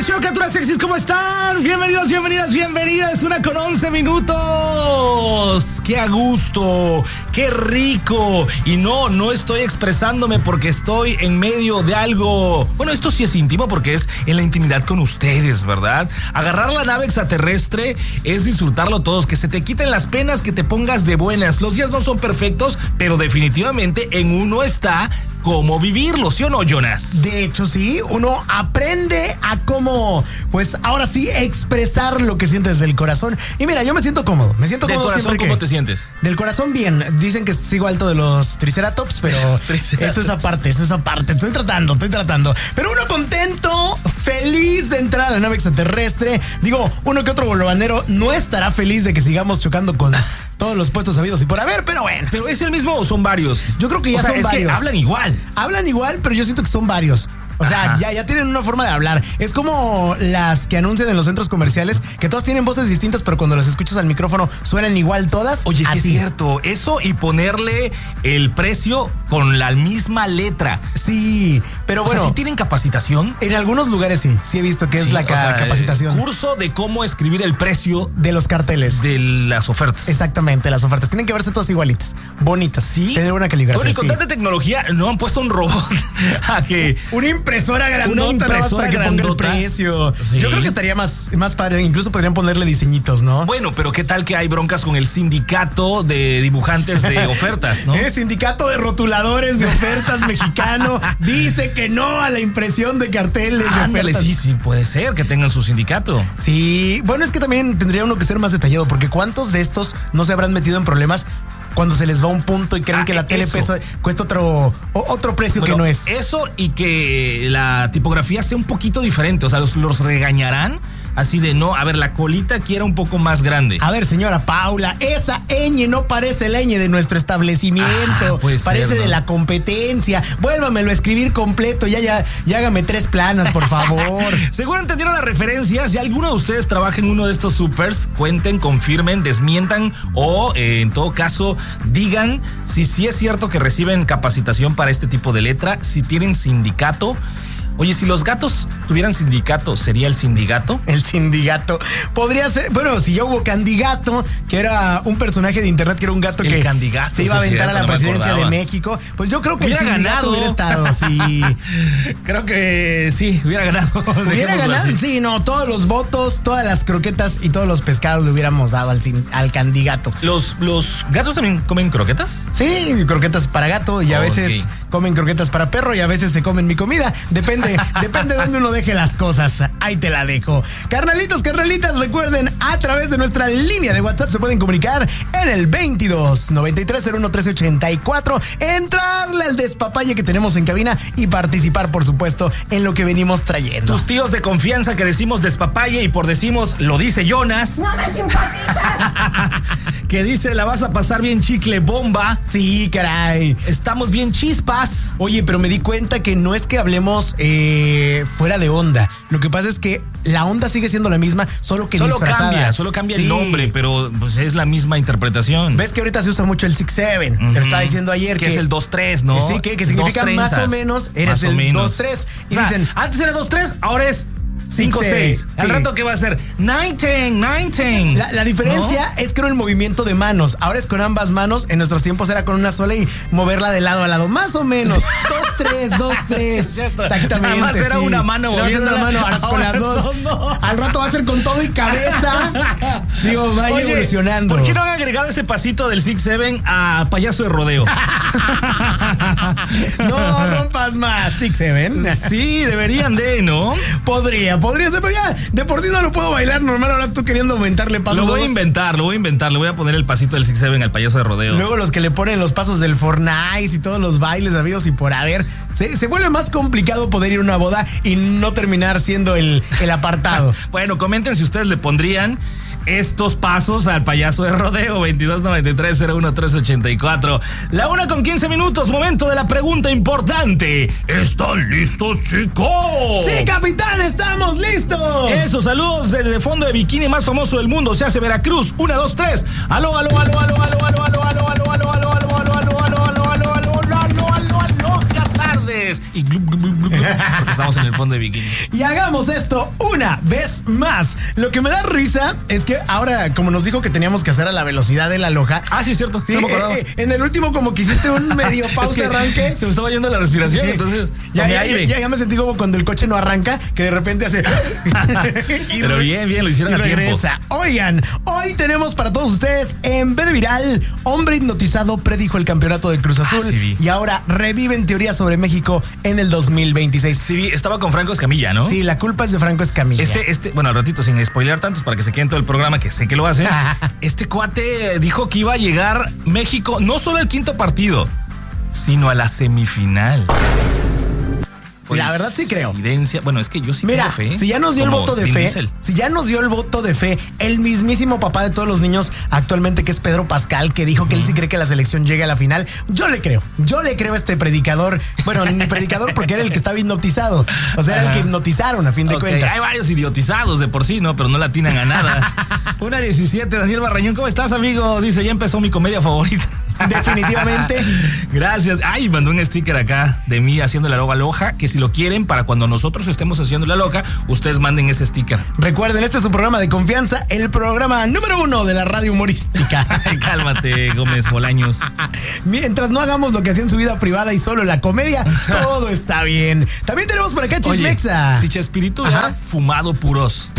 show, criaturas sexys, ¿cómo están? Bienvenidos, bienvenidas. 1:11 minutos. ¡Qué a gusto! ¡Qué rico! Y no estoy expresándome porque estoy en medio de algo... Bueno, esto sí es íntimo porque es en la intimidad con ustedes, ¿verdad? Agarrar la nave extraterrestre es disfrutarlo todos, que se te quiten las penas, que te pongas de buenas. Los días no son perfectos, pero definitivamente en uno está cómo vivirlo, ¿sí o no, Jonas? De hecho, sí, uno aprende a cómo, pues ahora sí, expresar lo que sientes del corazón. Y mira, yo me siento cómodo, ¿Del corazón cómo te sientes? Del corazón bien, dicen que sigo alto de los triceratops, pero eso es aparte, estoy tratando. Pero uno contento, feliz de entrar a la nave extraterrestre. Digo, uno que otro bolobanero no estará feliz de que sigamos chocando con todos los puestos habidos y por haber, pero bueno. ¿Pero es el mismo o son varios? Yo creo que ya son varios. Que hablan igual. Hablan igual, pero yo siento que son varios. O sea, ya tienen una forma de hablar. Es como las que anuncian en los centros comerciales, que todas tienen voces distintas, pero cuando las escuchas al micrófono suenan igual todas. Oye, sí es cierto. Eso y ponerle el precio con la misma letra. Sí, pero bueno. O sea, ¿sí tienen capacitación? En algunos lugares sí he visto que es la capacitación. Curso de cómo escribir el precio de los carteles. De las ofertas. Exactamente, las ofertas. Tienen que verse todas igualitas, bonitas. Sí. Tener una caligrafía. Bueno, y con tanta tecnología, no han puesto un robot a que... Una impresora grandota para que ponga el precio. Sí. Yo creo que estaría más padre. Incluso podrían ponerle diseñitos, ¿no? Bueno, pero ¿qué tal que hay broncas con el sindicato de dibujantes de ofertas, no? Sindicato de rotuladores de ofertas mexicano dice que no a la impresión de carteles de ofertas. Sí, puede ser que tengan su sindicato. Sí, bueno, es que también tendría uno que ser más detallado, porque ¿cuántos de estos no se habrán metido en problemas cuando se les va un punto y creen que la tele cuesta otro precio que no es? Eso y que la tipografía sea un poquito diferente, o sea, los regañarán así de no, a ver, la colita aquí era un poco más grande. A ver, señora Paula, esa ñ no parece la ñ de nuestro establecimiento, parece de la competencia. Vuélvamelo a escribir completo, ya hágame 3 planas, por favor. Seguro entendieron la referencia. Si alguno de ustedes trabaja en uno de estos supers, cuenten, confirmen, desmientan o en todo caso digan si sí es cierto que reciben capacitación para este tipo de letra, si tienen sindicato. Oye, si los gatos tuvieran sindicato, ¿sería el sindigato? El sindigato. Podría ser, bueno, si yo hubo Candigato, que era un personaje de internet, que era un gato que se iba a aventar a la presidencia de México, pues yo creo que hubiera el sindicato ganado. Hubiera estado, sí. Creo que sí, hubiera ganado. Hubiera ganado, sí, no, todos los votos, todas las croquetas y todos los pescados le hubiéramos dado al Candigato. ¿Los gatos también comen croquetas? Sí, croquetas para gato y a veces comen croquetas para perro y a veces se comen mi comida. Depende de dónde uno deje las cosas. Ahí te la dejo. Carnalitos, carnalitas, recuerden, a través de nuestra línea de WhatsApp se pueden comunicar en el 22 93 01 13 84. Entrarle al despapalle que tenemos en cabina y participar, por supuesto, en lo que venimos trayendo. Tus tíos de confianza que decimos despapalle y por decimos, lo dice Jonas. ¡No me que dice, la vas a pasar bien chicle bomba. Sí, caray. Estamos bien chispas. Oye, pero me di cuenta que no es que hablemos fuera de onda. Lo que pasa es que la onda sigue siendo la misma, solo que disfrazada. Solo cambia el nombre, pero pues es la misma interpretación. Ves que ahorita se usa mucho el 6-7. Te lo estaba diciendo ayer. Que es el 2-3, ¿no? Sí, que significa más o menos, eres el 2-3. Y o sea, dicen, antes era 2-3, ahora es 5-6. Al rato, ¿qué va a ser? 19. La diferencia es que era el movimiento de manos. Ahora es con ambas manos. En nuestros tiempos era con una sola y moverla de lado a lado. Más o menos. 2-3. Sí, exactamente. Nada más era una mano moviendo. Ahora con las dos. Al rato va a ser con todo y cabeza. Digo, va evolucionando. ¿Por qué no han agregado ese pasito del 6-7 a payaso de rodeo? No rompas más. 6-7. Sí, deberían de, ¿no? Podría ser, pero ya de por sí no lo puedo bailar normal. Ahora tú queriendo aumentarle pasos. Lo voy a inventar. Le voy a poner el pasito del 6-7 al payaso de rodeo. Luego los que le ponen los pasos del Fortnite y todos los bailes habidos y por haber. Se vuelve más complicado poder ir a una boda y no terminar siendo el apartado. Bueno, comenten si ustedes le pondrían estos pasos al payaso de rodeo. 2293-01-384. La 1:15. Momento de la pregunta importante. ¿Están listos, chicos? Sí, capitán, estamos listos. Eso, saludos desde el fondo de bikini más famoso del mundo. Se hace Veracruz. 1, 2, 3. Aló. y glup, glup, glup, glup, porque estamos en el fondo de bikini. Y hagamos esto una vez más. Lo que me da risa es que ahora, como nos dijo que teníamos que hacer a la velocidad de la Loja. Ah, sí, es cierto. Sí, en el último como que hiciste un medio pausa, arranque. Se me estaba yendo la respiración, entonces ya me sentí como cuando el coche no arranca, que de repente hace... Pero bien, lo hicieron a tiempo. Oigan, hoy tenemos para todos ustedes en B de Viral, hombre hipnotizado predijo el campeonato de Cruz Azul y ahora reviven teorías sobre México en el 2026. Sí, estaba con Franco Escamilla, ¿no? Sí, la culpa es de Franco Escamilla. Bueno, al ratito, sin spoilear tantos para que se queden todo el programa, que sé que lo hace. Este cuate dijo que iba a llegar México no solo al quinto partido, sino a la semifinal. La verdad sí creo. Bueno, es que yo sí tengo fe. Si ya nos dio el voto de fe, el mismísimo papá de todos los niños actualmente, que es Pedro Pascal, que dijo que él sí cree que la selección llegue a la final. Yo le creo a este predicador. Bueno, ni predicador porque era el que estaba hipnotizado. O sea, era el que hipnotizaron a fin de cuentas. Hay varios idiotizados de por sí, ¿no? Pero no la atinan a nada. 1:17, Daniel Barrañón, ¿cómo estás, amigo? Dice, ya empezó mi comedia favorita. Definitivamente. Gracias. Ay, mandó un sticker acá de mí haciendo la loja, que si lo quieren, para cuando nosotros estemos haciendo la loca, ustedes manden ese sticker. Recuerden, este es su programa de confianza, el programa número 1 de la radio humorística. Cálmate, Gómez Bolaños. Mientras no hagamos lo que hacía en su vida privada y solo la comedia, todo está bien. También tenemos por acá Chismexa. Si Chespirito ha fumado puros.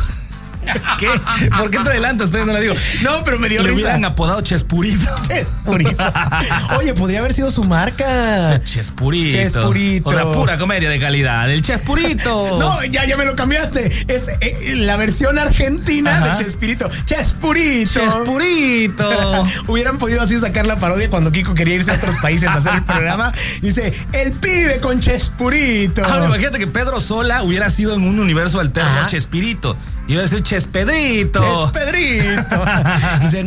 ¿Qué? ¿Por qué te adelantas? Todavía no la digo. No, pero me dio risa. Le hubieran apodado Chespurito. Chespurito. Oye, podría haber sido su marca. Chespurito. O sea, pura comedia de calidad. El Chespurito. No, ya me lo cambiaste. Es la versión argentina de Chespirito. Chespurito. Hubieran podido así sacar la parodia cuando Kiko quería irse a otros países a hacer el programa. Dice, el pibe con Chespurito. Ahora imagínate que Pedro Sola hubiera sido en un universo alterno Chespirito. Iba a decir Chespedrito. Dice,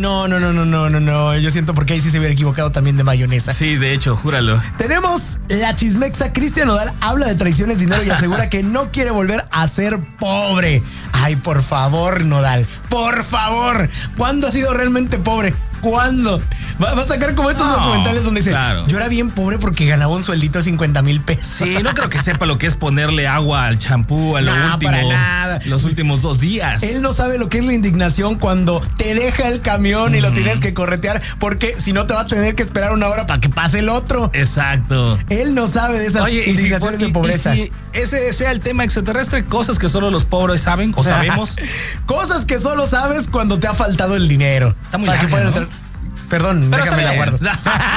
no. Yo siento porque ahí sí se hubiera equivocado también de mayonesa. Sí, de hecho, júralo. Tenemos la chismexa. Cristian Nodal habla de traiciones, dinero y asegura que no quiere volver a ser pobre. Ay, por favor, Nodal. Por favor. ¿Cuándo has sido realmente pobre? ¿Cuándo? Va a sacar como estos documentales donde dice, yo era bien pobre porque ganaba un sueldito de 50,000 pesos. Sí, no creo que sepa lo que es ponerle agua al champú a lo último. Para nada. Los últimos 2 días. Él no sabe lo que es la indignación cuando te deja el camión y lo tienes que corretear, porque si no te va a tener que esperar 1 hora para que pase el otro. Exacto. Él no sabe de esas indignaciones de pobreza. Y si ese sea el tema extraterrestre, cosas que solo los pobres saben o sabemos. Cosas que solo sabes cuando te ha faltado el dinero. Está muy larga, ¿no? Perdón, pero déjame la guardo.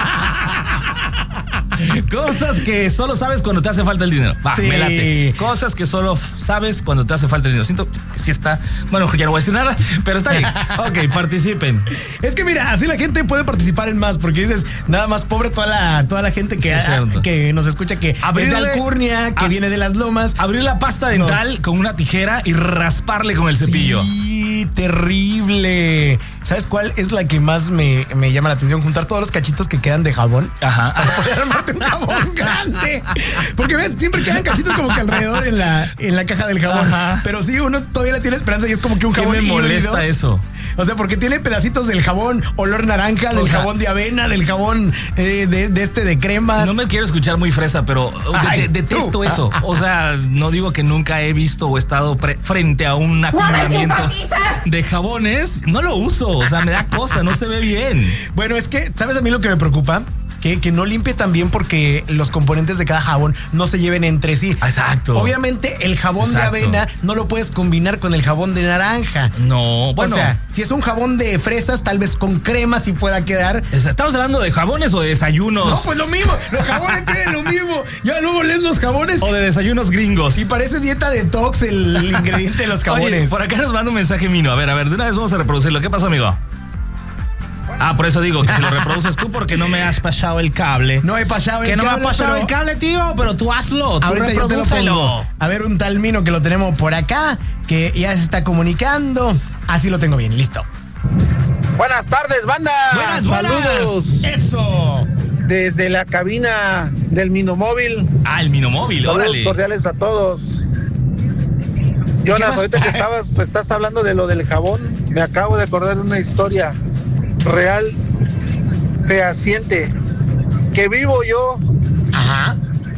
Cosas que solo sabes cuando te hace falta el dinero. Me late. Cosas que solo sabes cuando te hace falta el dinero. Siento que sí está. Bueno, ya no voy a decir nada, pero está bien. Ok, participen. Es que mira, así la gente puede participar en más, porque dices, nada más pobre toda la gente que nos escucha, que es de Alcurnia, que viene de las Lomas. Abrir la pasta dental con una tijera y rasparle con el cepillo. Sí, terrible. ¿Sabes cuál es la que más me llama la atención? Juntar todos los cachitos que quedan de jabón. Para poder armarte un jabón grande. Porque ves, siempre quedan cachitos como que alrededor en la caja del jabón. Pero sí, uno todavía le tiene esperanza y es como que un jabón híbrido. ¿Qué me molesta eso? O sea, porque tiene pedacitos del jabón olor naranja, del jabón de avena, del jabón de crema. No me quiero escuchar muy fresa, pero detesto eso. O sea, no digo que nunca he visto o estado frente a un acumulamiento de jabones. No lo uso. O sea, me da cosa, no se ve bien. Bueno, es que, ¿sabes a mí lo que me preocupa? Que no limpie tan bien porque los componentes de cada jabón no se lleven entre sí. Exacto. Obviamente el jabón de avena no lo puedes combinar con el jabón de naranja. No, bueno. O sea, si es un jabón de fresas, tal vez con crema sí pueda quedar. ¿Estamos hablando de jabones o de desayunos? No, pues lo mismo. Los jabones tienen lo mismo. Ya luego lees los jabones. O de desayunos gringos. Y parece dieta detox el ingrediente de los jabones. Oye, por acá nos manda un mensaje Mino. A ver, de una vez vamos a reproducirlo. ¿Qué pasó, amigo? Por eso digo que si lo reproduces tú porque no me has pasado el cable. No he pasado el cable. Que no me has pasado el cable, tío, pero tú hazlo, tú reprodúcelo. A ver, un tal Mino que lo tenemos por acá, que ya se está comunicando. Así lo tengo bien, listo. Buenas tardes, banda. Buenas. Saludos. Eso. Desde la cabina del Minomóvil. El Minomóvil, saludos órale. Cordiales a todos. Jonas, ahorita que estás hablando de lo del jabón, me acabo de acordar de una historia real, fehaciente, que vivo yo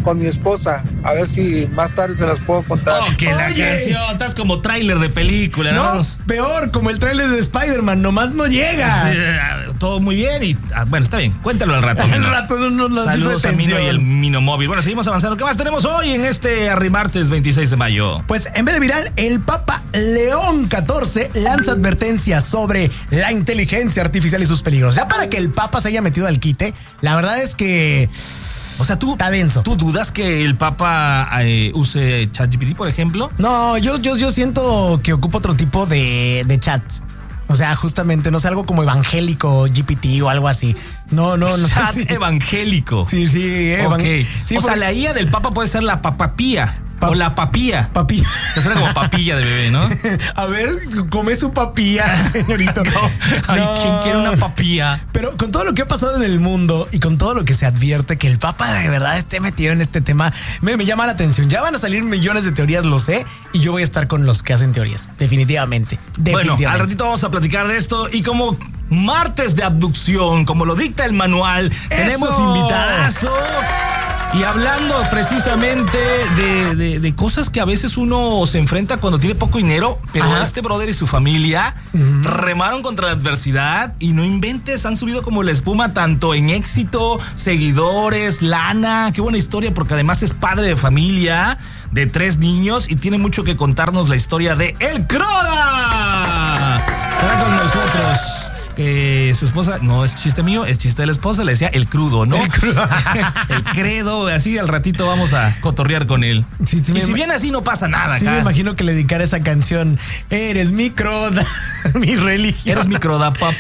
con mi esposa. A ver si más tarde se las puedo contar. Oh, que la canción, estás como tráiler de película, no, ¿no? Peor, como el tráiler de Spider-Man, nomás no llega. Sí, todo muy bien y bueno, está bien, cuéntalo al rato. Al rato no Saludos a Mino y el Mino Móvil. Bueno, seguimos avanzando. ¿Qué más tenemos hoy en este Arrimartes 26 de mayo? Pues en vez de viral, el Papa León XIV lanza advertencias sobre la inteligencia artificial y sus peligros. Ya para que el Papa se haya metido al quite, la verdad es que... O sea, está denso. ¿Tú dudas que el Papa use ChatGPT, por ejemplo? No, yo siento que ocupa otro tipo de chats. O sea, justamente, no sé, algo como evangélico, GPT o algo así. No. Chat sí. evangélico. Sí. Okay. Sí, o sea, la IA del Papa puede ser la papapía. O la papilla. Papilla. Que suena como papilla de bebé, ¿no? A ver, come su papilla, señorito. Ay, ¿quién quiere una papilla? Pero con todo lo que ha pasado en el mundo y con todo lo que se advierte que el Papa de verdad esté metido en este tema, me llama la atención. Ya van a salir millones de teorías, lo sé, y yo voy a estar con los que hacen teorías. Definitivamente. Bueno, al ratito vamos a platicar de esto y como martes de abducción, como lo dicta el manual, tenemos invitadazo. Y hablando precisamente de cosas que a veces uno se enfrenta cuando tiene poco dinero, pero este brother y su familia remaron contra la adversidad y no inventes, han subido como la espuma tanto en éxito, seguidores, lana. Qué buena historia, porque además es padre de familia de 3 niños y tiene mucho que contarnos la historia de El Croda. Estará con nosotros. Su esposa, no es chiste mío, es chiste de la esposa, le decía el crudo, ¿no? El crudo. El credo, así al ratito vamos a cotorrear con él. Sí, y si bien así no pasa nada. Sí, acá. Me imagino que le dedicara esa canción. Eres mi croda, mi religión. Eres mi croda pop.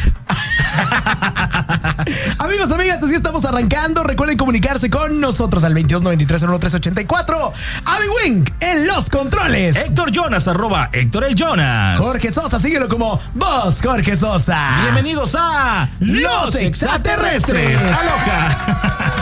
Amigos, amigas, así estamos arrancando. Recuerden comunicarse con nosotros al 2293-01384. Abby Wing en los controles. Héctor Jonas, @ Héctor el Jonas. Jorge Sosa, síguelo como Vos Jorge Sosa. Bienvenidos a Los Extraterrestres. Aloha.